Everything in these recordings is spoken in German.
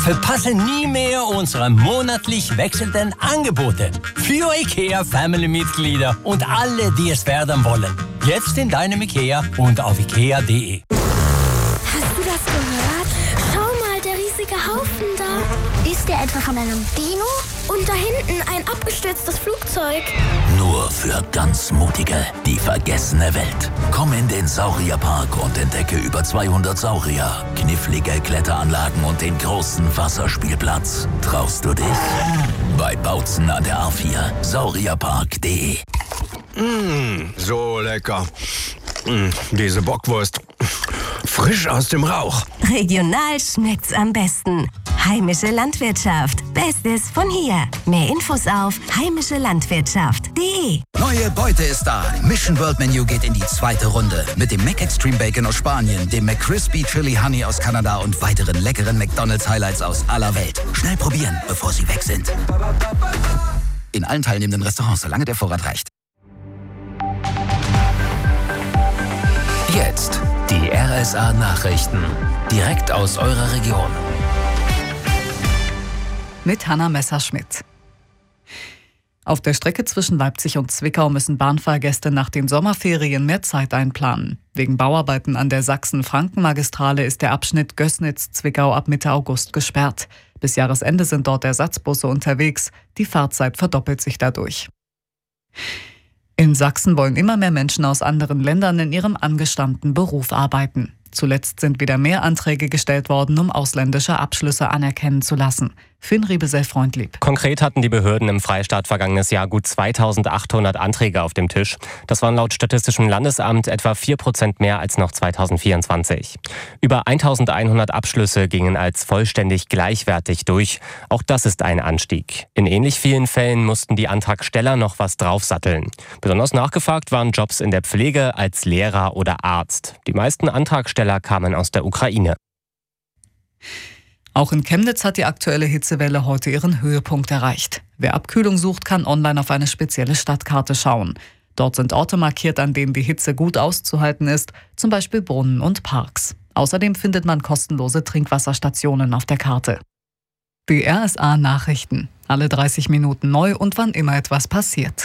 Verpasse nie mehr unsere monatlich wechselnden Angebote. Für IKEA Family-Mitglieder und alle, die es werden wollen. Jetzt in deinem IKEA und auf ikea.de. Hast du das gehört? Schau mal, der riesige Haufen da. Ist der etwa von einem Dino? Und da hinten ein abgestürztes Flugzeug. Nur für ganz Mutige. Die vergessene Welt. Komm in den Saurierpark und entdecke über 200 Saurier, knifflige Kletteranlagen und den großen Wasserspielplatz. Traust du dich? Bei Bautzen an der A4. Saurierpark.de. So lecker. Diese Bockwurst. Frisch aus dem Rauch. Regional schmeckt's am besten. Heimische Landwirtschaft. Bestes von hier. Mehr Infos auf heimischelandwirtschaft.de. Neue Beute ist da. Mission World Menu geht in die zweite Runde. Mit dem Mac Extreme Bacon aus Spanien, dem McCrispy Chili Honey aus Kanada und weiteren leckeren McDonald's Highlights aus aller Welt. Schnell probieren, bevor sie weg sind. In allen teilnehmenden Restaurants, solange der Vorrat reicht. Jetzt die RSA-Nachrichten. Direkt aus eurer Region. Mit Hanna Messerschmidt. Auf der Strecke zwischen Leipzig und Zwickau müssen Bahnfahrgäste nach den Sommerferien mehr Zeit einplanen. Wegen Bauarbeiten an der Sachsen-Franken-Magistrale ist der Abschnitt Gößnitz-Zwickau ab Mitte August gesperrt. Bis Jahresende sind dort Ersatzbusse unterwegs. Die Fahrzeit verdoppelt sich dadurch. In Sachsen wollen immer mehr Menschen aus anderen Ländern in ihrem angestammten Beruf arbeiten. Zuletzt sind wieder mehr Anträge gestellt worden, um ausländische Abschlüsse anerkennen zu lassen. Finn Riebesell-Freundlieb. Konkret hatten die Behörden im Freistaat vergangenes Jahr gut 2800 Anträge auf dem Tisch. Das waren laut Statistischem Landesamt etwa 4% mehr als noch 2024. Über 1100 Abschlüsse gingen als vollständig gleichwertig durch. Auch das ist ein Anstieg. In ähnlich vielen Fällen mussten die Antragsteller noch was draufsatteln. Besonders nachgefragt waren Jobs in der Pflege als Lehrer oder Arzt. Die meisten Antragsteller kamen aus der Ukraine. Auch in Chemnitz hat die aktuelle Hitzewelle heute ihren Höhepunkt erreicht. Wer Abkühlung sucht, kann online auf eine spezielle Stadtkarte schauen. Dort sind Orte markiert, an denen die Hitze gut auszuhalten ist, zum Beispiel Brunnen und Parks. Außerdem findet man kostenlose Trinkwasserstationen auf der Karte. Die RSA-Nachrichten. Alle 30 Minuten neu und wann immer etwas passiert.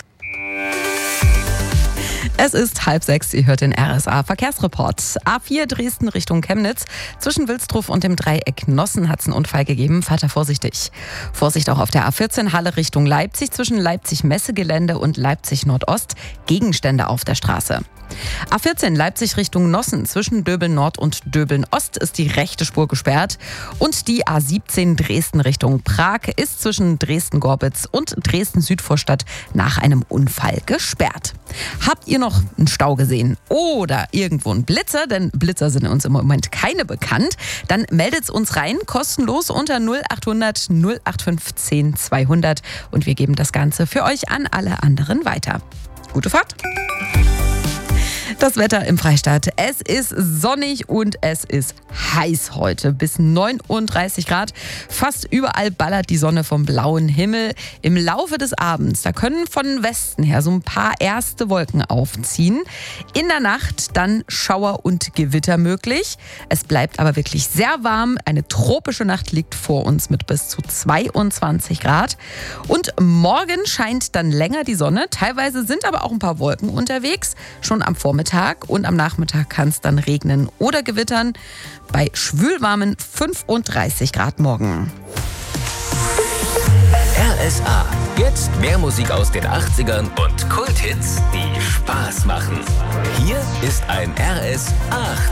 Es ist 5:30, ihr hört den RSA-Verkehrsreport. A4 Dresden Richtung Chemnitz. Zwischen Wilsdruf und dem Dreieck Nossen hat es einen Unfall gegeben. Fahrt da vorsichtig. Vorsicht auch auf der A14 Halle Richtung Leipzig. Zwischen Leipzig-Messegelände und Leipzig-Nordost. Gegenstände auf der Straße. A14 Leipzig Richtung Nossen. Zwischen Döbeln Nord und Döbeln Ost ist die rechte Spur gesperrt. Und die A17 Dresden Richtung Prag ist zwischen Dresden-Gorbitz und Dresden-Südvorstadt nach einem Unfall gesperrt. Habt ihr noch einen Stau gesehen oder irgendwo einen Blitzer, denn Blitzer sind uns im Moment keine bekannt, dann meldet's uns rein, kostenlos unter 0800 0815 200 und wir geben das Ganze für euch an alle anderen weiter. Gute Fahrt! Das Wetter im Freistaat. Es ist sonnig und es ist heiß heute. Bis 39 Grad. Fast überall ballert die Sonne vom blauen Himmel. Im Laufe des Abends, da können von Westen her so ein paar erste Wolken aufziehen. In der Nacht dann Schauer und Gewitter möglich. Es bleibt aber wirklich sehr warm. Eine tropische Nacht liegt vor uns mit bis zu 22 Grad. Und morgen scheint dann länger die Sonne. Teilweise sind aber auch ein paar Wolken unterwegs. Schon am Vormittag und am Nachmittag kann es dann regnen oder gewittern bei schwülwarmen 35 Grad morgen. RSA. Jetzt mehr Musik aus den 80ern und Kulthits, die Spaß machen. Hier ist ein RS8